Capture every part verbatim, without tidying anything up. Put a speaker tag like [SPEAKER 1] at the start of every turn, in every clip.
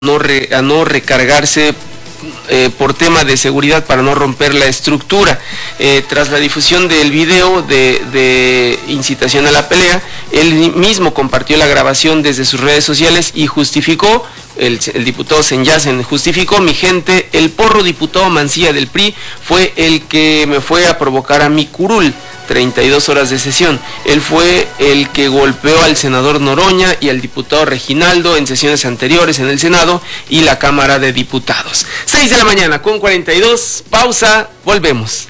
[SPEAKER 1] no re, a no recargarse Eh, por tema de seguridad para no romper la estructura. Eh, tras la difusión del video de, de incitación a la pelea, él mismo compartió la grabación desde sus redes sociales y justificó, el, el diputado Senyasen justificó: mi gente, el porro diputado Mancilla del P R I fue el que me fue a provocar a mi curul. treinta y dos horas de sesión. Él fue el que golpeó al senador Noroña y al diputado Reginaldo en sesiones anteriores en el Senado y la Cámara de Diputados. seis de la mañana con cuarenta y dos, pausa, volvemos.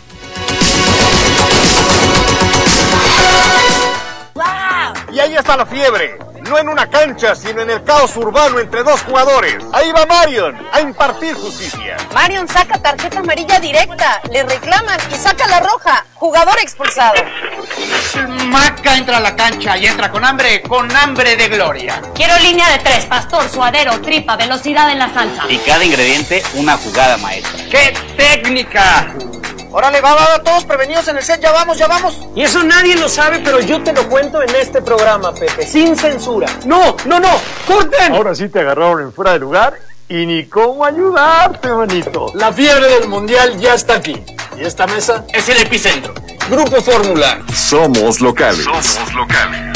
[SPEAKER 2] Y ahí está la fiebre, no en una cancha, sino en el caos urbano entre dos jugadores. Ahí va Marion a impartir justicia.
[SPEAKER 3] Marion saca tarjeta amarilla directa, le reclaman y saca la roja, jugador expulsado.
[SPEAKER 4] Maca entra a la cancha y entra con hambre, con hambre de gloria.
[SPEAKER 5] Quiero línea de tres, pastor, suadero, tripa, velocidad en la salsa.
[SPEAKER 6] Y cada ingrediente una jugada maestra.
[SPEAKER 4] ¡Qué técnica!
[SPEAKER 2] Órale, va, va, va, todos prevenidos en el set, ya vamos, ya vamos.
[SPEAKER 7] Y eso nadie lo sabe, pero yo te lo cuento en este programa, Pepe, sin censura. ¡No, no, no! ¡Corten!
[SPEAKER 8] Ahora sí te agarraron en fuera de lugar y ni cómo ayudarte, manito.
[SPEAKER 7] La fiebre del mundial ya está aquí. Y esta mesa
[SPEAKER 4] Es el epicentro.
[SPEAKER 7] Grupo Fórmula.
[SPEAKER 9] Somos locales.
[SPEAKER 2] Somos locales.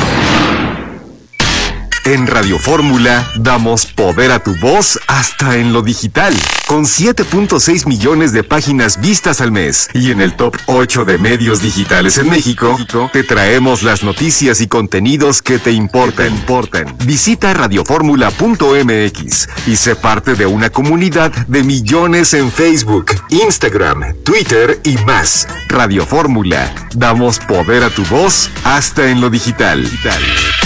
[SPEAKER 9] En Radio Fórmula damos poder a tu voz hasta en lo digital, con siete punto seis millones de páginas vistas al mes. Y en el top ocho de medios digitales en México, te traemos las noticias y contenidos que te importan. importan. Visita radioformula punto m x y sé parte de una comunidad de millones en Facebook, Instagram, Twitter y más. Radio Fórmula, damos poder a tu voz hasta en lo digital. digital.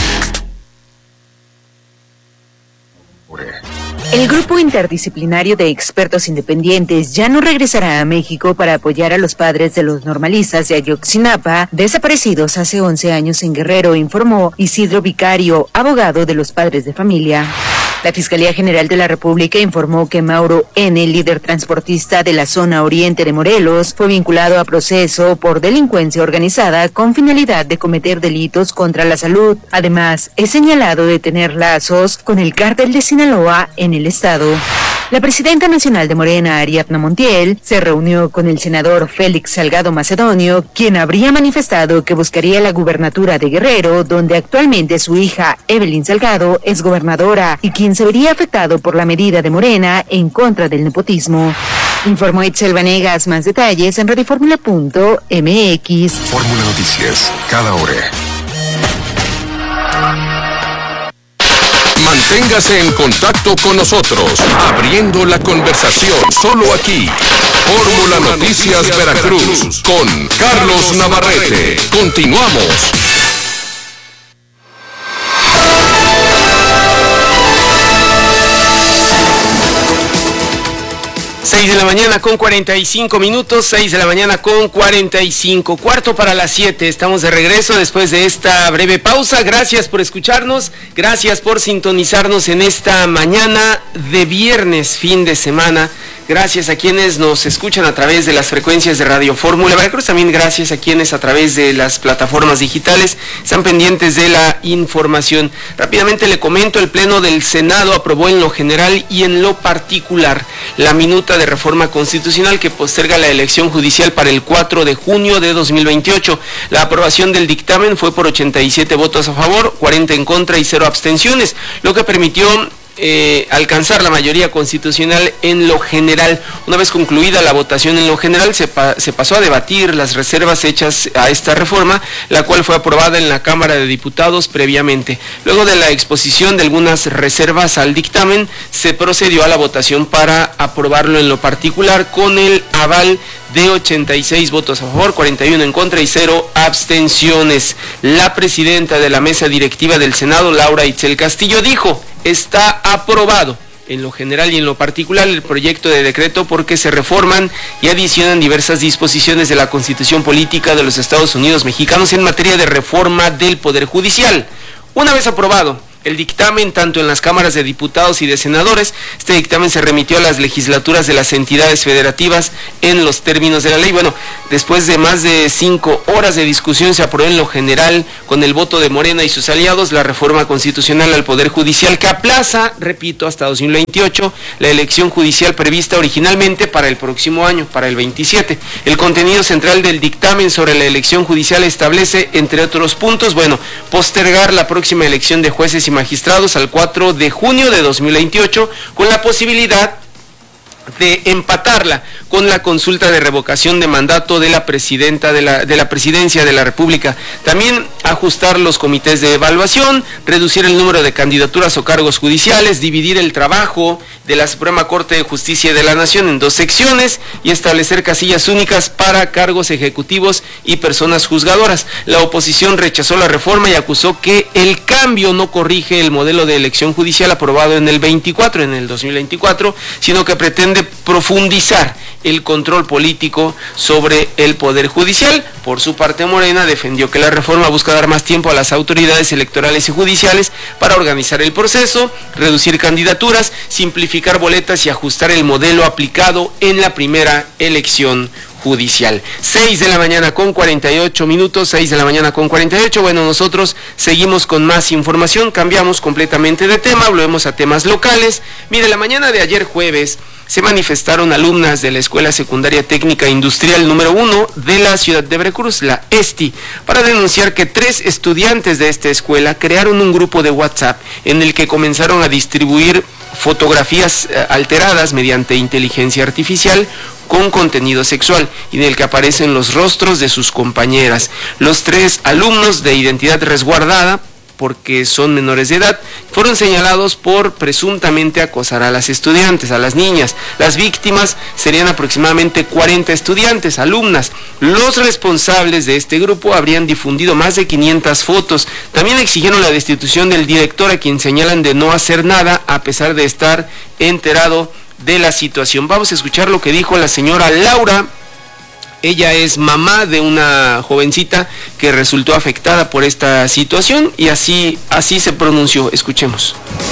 [SPEAKER 10] El grupo interdisciplinario de expertos independientes ya no regresará a México para apoyar a los padres de los normalistas de Ayotzinapa, desaparecidos hace once años en Guerrero, informó Isidro Vicario, abogado de los padres de familia. La Fiscalía General de la República informó que Mauro N., líder transportista de la zona oriente de Morelos, fue vinculado a proceso por delincuencia organizada con finalidad de cometer delitos contra la salud. Además, es señalado de tener lazos con el cártel de Sinaloa en el estado. La presidenta nacional de Morena, Ariadna Montiel, se reunió con el senador Félix Salgado Macedonio, quien habría manifestado que buscaría la gubernatura de Guerrero, donde actualmente su hija Evelyn Salgado es gobernadora y quien se vería afectado por la medida de Morena en contra del nepotismo. Informó Itzel Vanegas. Más detalles en radioformula punto m x.
[SPEAKER 9] Fórmula Noticias, cada hora.
[SPEAKER 11] Manténgase en contacto con nosotros, abriendo la conversación solo aquí. Fórmula Noticias Veracruz, con Carlos Navarrete. Continuamos.
[SPEAKER 1] seis de la mañana con cuarenta y cinco minutos, seis de la mañana con cuarenta y cinco, cuarto para las siete. Estamos de regreso después de esta breve pausa. Gracias por escucharnos, gracias por sintonizarnos en esta mañana de viernes, fin de semana. Gracias a quienes nos escuchan a través de las frecuencias de Radio Fórmula Veracruz, también gracias a quienes a través de las plataformas digitales están pendientes de la información. Rápidamente le comento: el Pleno del Senado aprobó en lo general y en lo particular la minuta de reforma constitucional que posterga la elección judicial para el cuatro de junio de dos mil veintiocho. La aprobación del dictamen fue por ochenta y siete votos a favor, cuarenta en contra y cero abstenciones, lo que permitió Eh, alcanzar la mayoría constitucional en lo general. Una vez concluida la votación en lo general, se, pa se pasó a debatir las reservas hechas a esta reforma, la cual fue aprobada en la Cámara de Diputados previamente. Luego de la exposición de algunas reservas al dictamen, se procedió a la votación para aprobarlo en lo particular con el aval de ochenta y seis votos a favor, cuarenta y uno en contra y cero abstenciones. La presidenta de la mesa directiva del Senado, Laura Itzel Castillo, dijo: está aprobado en lo general y en lo particular el proyecto de decreto porque se reforman y adicionan diversas disposiciones de la Constitución Política de los Estados Unidos Mexicanos en materia de reforma del Poder Judicial. Una vez aprobado el dictamen tanto en las cámaras de diputados y de senadores. Este dictamen se remitió a las legislaturas de las entidades federativas en los términos de la ley. Bueno, después de más de cinco horas de discusión se aprobó en lo general con el voto de Morena y sus aliados la reforma constitucional al Poder Judicial que aplaza, repito, hasta dos mil veintiocho la elección judicial prevista originalmente para el próximo año, para el veintisiete. El contenido central del dictamen sobre la elección judicial establece, entre otros puntos, bueno, postergar la próxima elección de jueces y magistrados al cuatro de junio de dos mil veintiocho, con la posibilidad de empatarla con la consulta de revocación de mandato de la presidenta de la, de la presidencia de la República. También ajustar los comités de evaluación, reducir el número de candidaturas o cargos judiciales, dividir el trabajo de la Suprema Corte de Justicia de la Nación en dos secciones y establecer casillas únicas para cargos ejecutivos y personas juzgadoras. La oposición rechazó la reforma y acusó que el cambio no corrige el modelo de elección judicial aprobado en el veinticuatro, en el dos mil veinticuatro, sino que pretende profundizar el control político sobre el Poder Judicial. Por su parte, Morena defendió que la reforma busca dar más tiempo a las autoridades electorales y judiciales para organizar el proceso, reducir candidaturas, simplificar boletas y ajustar el modelo aplicado en la primera elección judicial. seis de la mañana con cuarenta y ocho minutos, seis de la mañana con cuarenta y ocho. Bueno, nosotros seguimos con más información, cambiamos completamente de tema, volvemos a temas locales. Mire, la mañana de ayer jueves se manifestaron alumnas de la Escuela Secundaria Técnica Industrial número uno de la ciudad de Veracruz, la ESTI, para denunciar que tres estudiantes de esta escuela crearon un grupo de WhatsApp en el que comenzaron a distribuir fotografías eh, alteradas mediante inteligencia artificial con contenido sexual y en el que aparecen los rostros de sus compañeras. Los tres alumnos de identidad resguardada, porque son menores de edad, fueron señalados por presuntamente acosar a las estudiantes, a las niñas. Las víctimas serían aproximadamente cuarenta estudiantes, alumnas. Los responsables de este grupo habrían difundido más de quinientas fotos. También exigieron la destitución del director, a quien señalan de no hacer nada a pesar de estar enterado de la situación. Vamos a escuchar lo que dijo la señora Laura. Ella es mamá de una jovencita que resultó afectada por esta situación y así, así se pronunció. Escuchemos.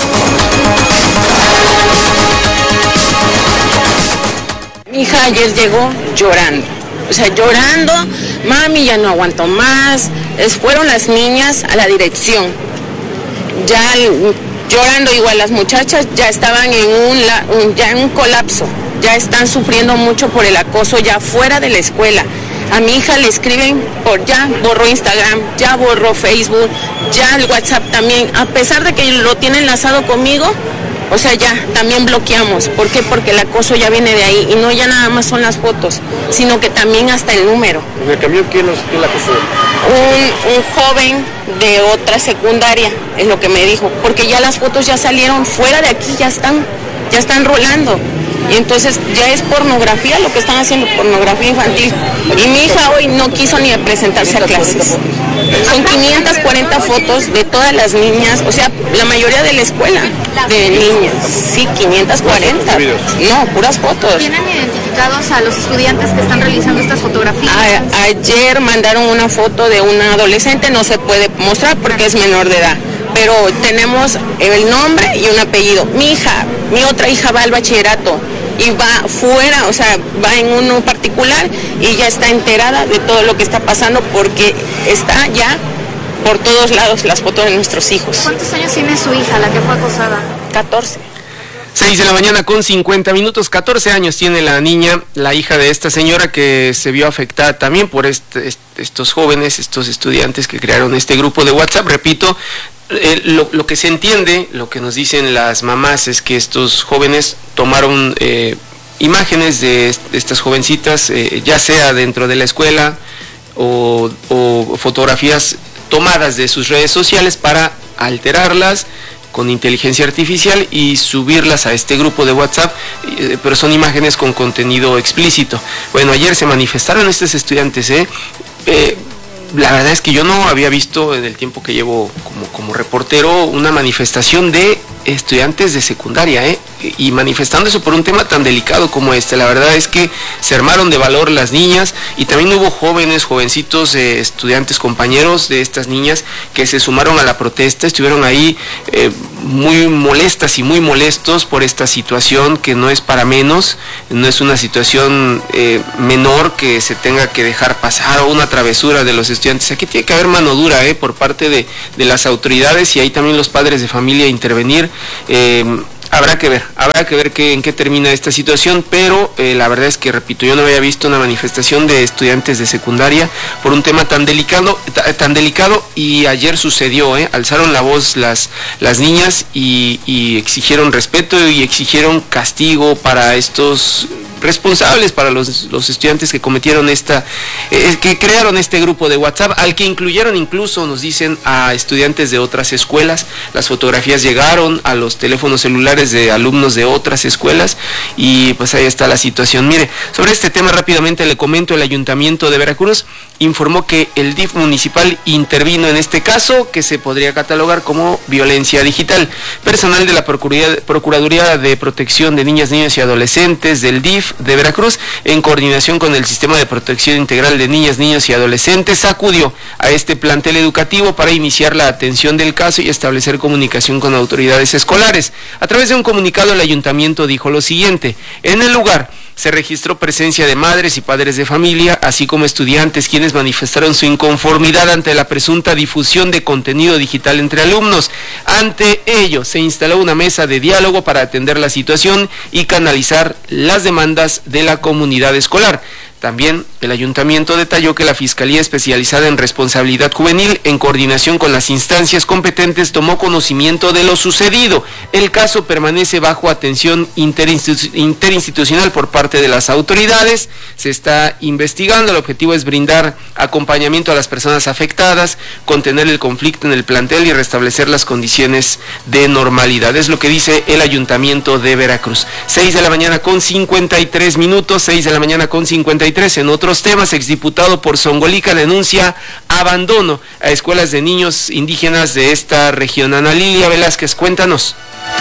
[SPEAKER 12] Mi hija ayer llegó llorando, o sea, llorando, mami, ya no aguanto más. Es, fueron las niñas a la dirección, ya llorando igual, las muchachas ya estaban en un, un, ya en un colapso. Ya están sufriendo mucho por el acoso ya fuera de la escuela. A mi hija le escriben por ya borró Instagram, ya borró Facebook, ya el WhatsApp también, a pesar de que lo tiene enlazado conmigo, o sea, ya también bloqueamos. ¿Por qué? Porque el acoso ya viene de ahí y no ya nada más son las fotos, sino que también hasta el número.
[SPEAKER 8] ¿En el camión quién, los, quién la acosó?
[SPEAKER 12] Un, un joven de otra secundaria, es lo que me dijo, porque ya las fotos ya salieron fuera de aquí, ya están, ya están rolando. Y entonces ya es pornografía lo que están haciendo, pornografía infantil. Y mi hija hoy no quiso ni presentarse a clases. Son quinientas cuarenta fotos de todas las niñas, o sea, la mayoría de la escuela de niñas. Sí, quinientas cuarenta. No, puras fotos.
[SPEAKER 13] ¿Tienen identificados a los estudiantes que están realizando estas fotografías?
[SPEAKER 12] A, ayer mandaron una foto de una adolescente, no se puede mostrar porque es menor de edad. Pero tenemos el nombre y un apellido. Mi hija, mi otra hija va al bachillerato y va fuera, o sea, va en uno particular y ya está enterada de todo lo que está pasando porque está ya por todos lados las fotos de nuestros hijos.
[SPEAKER 13] ¿Cuántos años tiene su hija, la que fue acosada?
[SPEAKER 12] catorce.
[SPEAKER 1] seis de la mañana con cincuenta minutos, catorce años tiene la niña, la hija de esta señora que se vio afectada también por este, estos jóvenes, estos estudiantes que crearon este grupo de WhatsApp. Repito, Eh, lo, lo que se entiende, lo que nos dicen las mamás es que estos jóvenes tomaron eh, imágenes de, de estas jovencitas, eh, ya sea dentro de la escuela o, o fotografías tomadas de sus redes sociales para alterarlas con inteligencia artificial y subirlas a este grupo de WhatsApp, eh, pero son imágenes con contenido explícito. Bueno, ayer se manifestaron estos estudiantes, ¿eh? eh La verdad es que yo no había visto en el tiempo que llevo como, como reportero una manifestación de estudiantes de secundaria, ¿eh? y manifestando eso por un tema tan delicado como este. La verdad es que se armaron de valor las niñas y también hubo jóvenes, jovencitos, eh, estudiantes, compañeros de estas niñas que se sumaron a la protesta, estuvieron ahí eh, muy molestas y muy molestos por esta situación que no es para menos, no es una situación eh, menor que se tenga que dejar pasar o una travesura de los estudiantes. Aquí tiene que haber mano dura eh, por parte de, de las autoridades y ahí también los padres de familia intervenir. Eh, Habrá que ver, habrá que ver qué, en qué termina esta situación, pero eh, la verdad es que, repito, yo no había visto una manifestación de estudiantes de secundaria por un tema tan delicado, tan delicado y ayer sucedió, ¿eh? Alzaron la voz las, las niñas y, y exigieron respeto y exigieron castigo para estos responsables, para los, los estudiantes que cometieron esta, eh, que crearon este grupo de WhatsApp, al que incluyeron incluso, nos dicen, a estudiantes de otras escuelas. Las fotografías llegaron a los teléfonos celulares de alumnos de otras escuelas y pues ahí está la situación. Mire, sobre este tema rápidamente le comento, el Ayuntamiento de Veracruz informó que el D I F municipal intervino en este caso, que se podría catalogar como violencia digital. Personal de la Procuraduría, Procuraduría de Protección de Niñas, Niños y Adolescentes del D I F de Veracruz, en coordinación con el Sistema de Protección Integral de Niñas, Niños y Adolescentes, acudió a este plantel educativo para iniciar la atención del caso y establecer comunicación con autoridades escolares. A través de un comunicado, el ayuntamiento dijo lo siguiente: en el lugar se registró presencia de madres y padres de familia, así como estudiantes, quienes manifestaron su inconformidad ante la presunta difusión de contenido digital entre alumnos. Ante ello, se instaló una mesa de diálogo para atender la situación y canalizar las demandas de la comunidad escolar. También el ayuntamiento detalló que la Fiscalía Especializada en Responsabilidad Juvenil, en coordinación con las instancias competentes, tomó conocimiento de lo sucedido. El caso permanece bajo atención interinstitu- interinstitucional por parte de las autoridades. Se está investigando. El objetivo es brindar acompañamiento a las personas afectadas, contener el conflicto en el plantel y restablecer las condiciones de normalidad. Es lo que dice el ayuntamiento de Veracruz. seis de la mañana con cincuenta y tres minutos, seis de la mañana con cincuenta y tres. En otros temas, exdiputado por Zongolica denuncia abandono a escuelas de niños indígenas de esta región. Ana Lilia Velázquez, cuéntanos.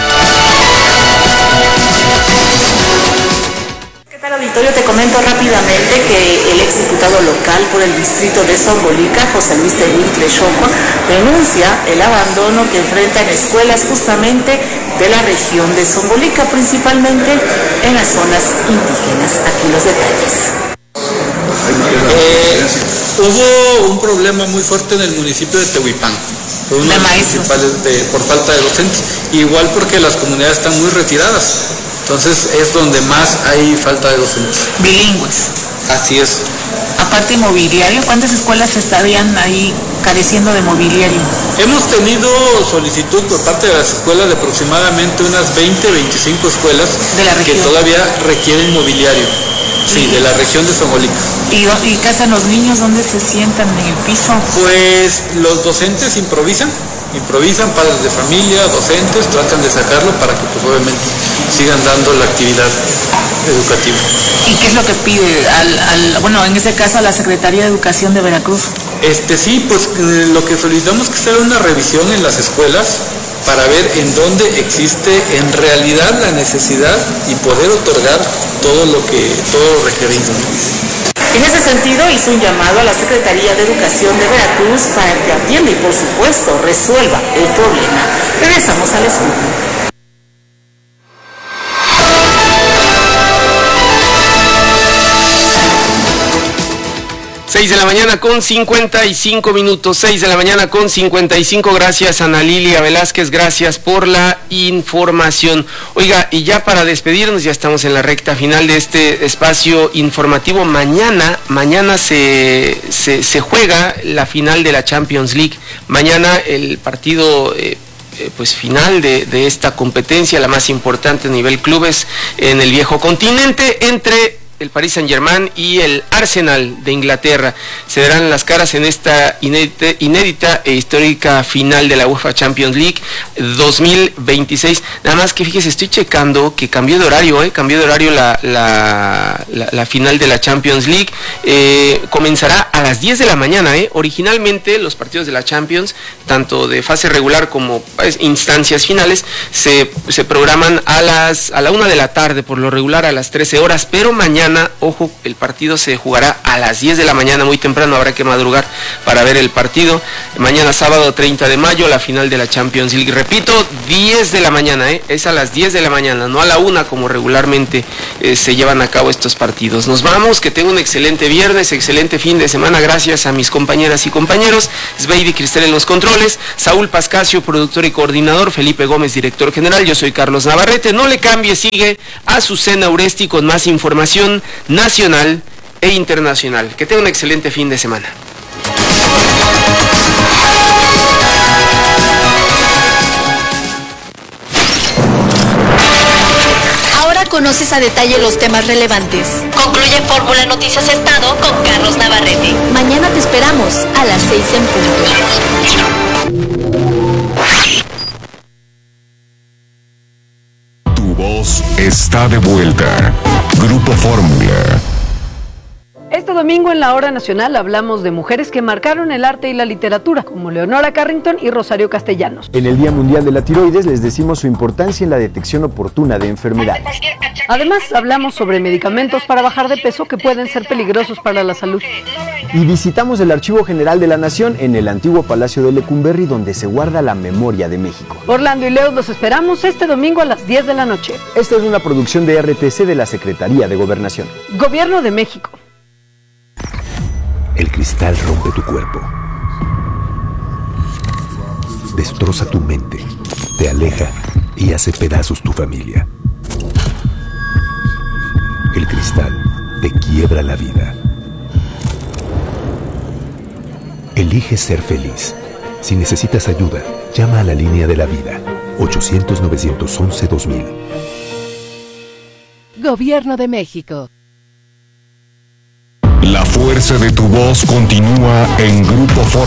[SPEAKER 14] ¿Qué tal, auditorio? Te comento rápidamente que el exdiputado local por el distrito de Zongolica, José Luis Tehuitle Xoco, denuncia el abandono que enfrentan escuelas justamente de la región de Zongolica, principalmente en las zonas indígenas. Aquí los detalles.
[SPEAKER 15] Eh, hubo un problema muy fuerte en el municipio de Tehuipán, fue uno de los principales de, por falta de docentes, igual porque las comunidades están muy retiradas, entonces es donde más hay falta de docentes.
[SPEAKER 14] Bilingües.
[SPEAKER 15] Así es.
[SPEAKER 14] Aparte mobiliario, ¿cuántas escuelas estarían ahí careciendo de mobiliario?
[SPEAKER 15] Hemos tenido solicitud por parte de las escuelas de aproximadamente unas veinte, veinticinco escuelas
[SPEAKER 14] de la región,
[SPEAKER 15] que todavía requieren mobiliario. Sí, de la región de Zongolica.
[SPEAKER 14] ¿Y, ¿Y qué hacen los niños? ¿Dónde se sientan? ¿En el piso?
[SPEAKER 15] Pues los docentes improvisan, improvisan, padres de familia, docentes, tratan de sacarlo para que pues obviamente sigan dando la actividad educativa.
[SPEAKER 14] ¿Y qué es lo que pide al, al bueno, en este caso a la Secretaría de Educación de Veracruz?
[SPEAKER 15] Este sí, pues eh, lo que solicitamos es que se haga una revisión en las escuelas para ver en dónde existe en realidad la necesidad y poder otorgar todo lo que, todo lo requerido.
[SPEAKER 14] En ese sentido, hizo un llamado a la Secretaría de Educación de Veracruz para que atienda y, por supuesto, resuelva el problema. Regresamos al estudio.
[SPEAKER 1] seis de la mañana con cincuenta y cinco minutos, seis de la mañana con cincuenta y cinco, gracias Ana Lilia Velázquez, gracias por la información. Oiga, y ya para despedirnos, ya estamos en la recta final de este espacio informativo. Mañana, mañana se, se, se juega la final de la Champions League, mañana el partido eh, eh, pues final de, de esta competencia, la más importante a nivel clubes en el viejo continente, entre el Paris Saint-Germain y el Arsenal de Inglaterra. Se darán las caras en esta inédita, inédita e histórica final de la UEFA Champions League dos mil veintiséis. Nada más que fíjese, estoy checando que cambió de horario, eh, cambió de horario la, la, la, la final de la Champions League. Eh, comenzará a las diez de la mañana, eh. Originalmente los partidos de la Champions, tanto de fase regular como pues, instancias finales, se, se programan a las a la una de la tarde, por lo regular a las trece horas, pero mañana, ojo, el partido se jugará a las diez de la mañana, muy temprano, habrá que madrugar para ver el partido. Mañana sábado treinta de mayo, la final de la Champions League, repito, diez de la mañana, ¿eh? Es a las diez de la mañana, no a la una como regularmente eh, se llevan a cabo estos partidos. Nos vamos, que tengo un excelente viernes, excelente fin de semana, gracias a mis compañeras y compañeros, Sveidi Cristel en los controles, Saúl Pascasio, productor y coordinador, Felipe Gómez, director general, yo soy Carlos Navarrete, no le cambie, sigue Azucena Uresti con más información nacional e internacional. Que tenga un excelente fin de semana.
[SPEAKER 16] Ahora conoces a detalle los temas relevantes. Concluye Fórmula Noticias Estado con Carlos Navarrete. Mañana te esperamos a las seis en punto.
[SPEAKER 9] Tu voz está de vuelta. Grupo Fórmula.
[SPEAKER 17] Este domingo en la Hora Nacional hablamos de mujeres que marcaron el arte y la literatura, como Leonora Carrington y Rosario Castellanos.
[SPEAKER 18] En el Día Mundial de la Tiroides les decimos su importancia en la detección oportuna de enfermedades.
[SPEAKER 17] Además, hablamos sobre medicamentos para bajar de peso que pueden ser peligrosos para la salud.
[SPEAKER 18] Y visitamos el Archivo General de la Nación en el antiguo Palacio de Lecumberri, donde se guarda la memoria de México.
[SPEAKER 17] Orlando y Leo los esperamos este domingo a las diez de la noche.
[SPEAKER 18] Esta es una producción de R T C de la Secretaría de Gobernación.
[SPEAKER 17] Gobierno de México.
[SPEAKER 19] El cristal rompe tu cuerpo, destroza tu mente, te aleja y hace pedazos tu familia. El cristal te quiebra la vida. Elige ser feliz. Si necesitas ayuda, llama a la línea de la vida, ochocientos, novecientos once, dos mil.
[SPEAKER 20] Gobierno de México.
[SPEAKER 9] La fuerza de tu voz continúa en Grupo Fórmula.